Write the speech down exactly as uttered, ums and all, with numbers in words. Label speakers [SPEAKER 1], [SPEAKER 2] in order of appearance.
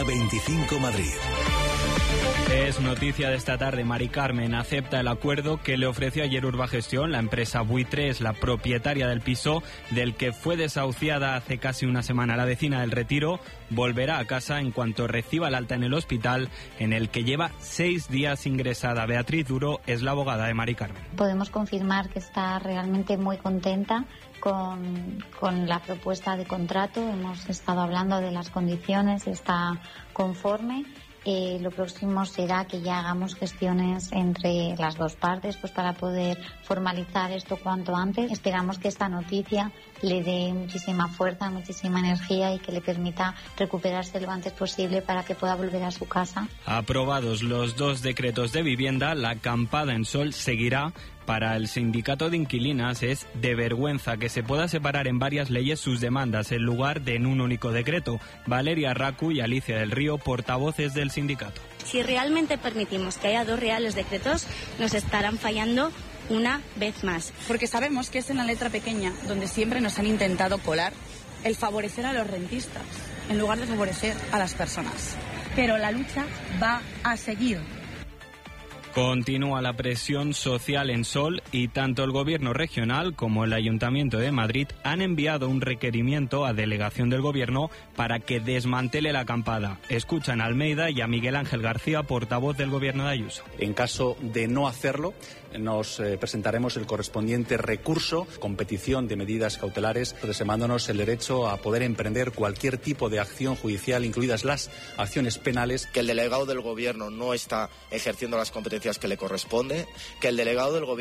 [SPEAKER 1] Ruta veinticinco Madrid.
[SPEAKER 2] Es noticia de esta tarde. Mari Carmen acepta el acuerdo que le ofreció ayer Urbagestión. La empresa Buitre es la propietaria del piso del que fue desahuciada hace casi una semana. La vecina del Retiro volverá a casa en cuanto reciba el alta en el hospital, en el que lleva seis días ingresada. Beatriz Duro es la abogada de Mari Carmen.
[SPEAKER 3] Podemos confirmar que está realmente muy contenta con, con la propuesta de contrato. Hemos estado hablando de las condiciones, está conforme. Eh, lo próximo será que ya hagamos gestiones entre las dos partes, pues para poder formalizar esto cuanto antes. Esperamos que esta noticia le dé muchísima fuerza, muchísima energía y que le permita recuperarse lo antes posible para que pueda volver a su casa.
[SPEAKER 2] Aprobados los dos decretos de vivienda, la acampada en Sol seguirá. Para el sindicato de inquilinas es de vergüenza que se pueda separar en varias leyes sus demandas en lugar de en un único decreto. Valeria Racu y Alicia del Río, portavoces del sindicato.
[SPEAKER 4] Si realmente permitimos que haya dos reales decretos, nos estarán fallando una vez más.
[SPEAKER 5] Porque sabemos que es en la letra pequeña donde siempre nos han intentado colar el favorecer a los rentistas en lugar de favorecer a las personas. Pero la lucha va a seguir.
[SPEAKER 2] Continúa la presión social en Sol y tanto el Gobierno regional como el Ayuntamiento de Madrid han enviado un requerimiento a delegación del Gobierno para que desmantele la acampada. Escuchan a Almeida y a Miguel Ángel García, portavoz del Gobierno de Ayuso.
[SPEAKER 6] En caso de no hacerlo, nos eh, presentaremos el correspondiente recurso con petición de medidas cautelares, reservándonos el derecho a poder emprender cualquier tipo de acción judicial, incluidas las acciones penales.
[SPEAKER 7] Que el delegado del Gobierno no está ejerciendo las competencias que le corresponde, que el delegado del Gobierno